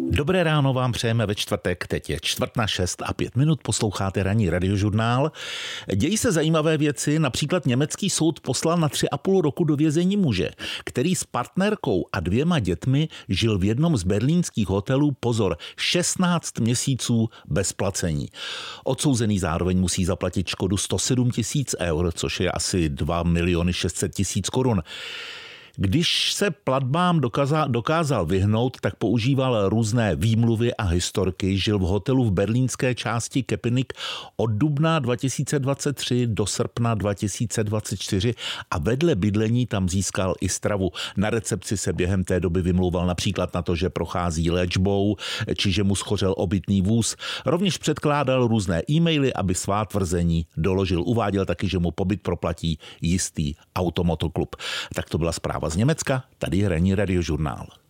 Dobré ráno vám přejeme ve čtvrtek, teď je 5:45, posloucháte ranní radiožurnál. Dějí se zajímavé věci, například německý soud poslal na 3,5 roku do vězení muže, který s partnerkou a 2 dětmi žil v jednom z berlínských hotelů, pozor, 16 měsíců bez placení. Odsouzený zároveň musí zaplatit škodu 107 000 eur, což je asi 2 600 000 korun. Když se platbám dokázal vyhnout, tak používal různé výmluvy a historky. Žil v hotelu v berlínské části Köpenick od dubna 2023 do srpna 2024 a vedle bydlení tam získal i stravu. Na recepci se během té doby vymlouval například na to, že prochází léčbou, či že mu schořel obytný vůz. Rovněž předkládal různé e-maily, aby svá tvrzení doložil. Uváděl taky, že mu pobyt proplatí jistý automotoklub. Tak to byla zpráva z Německa, tady je ranní radiožurnál.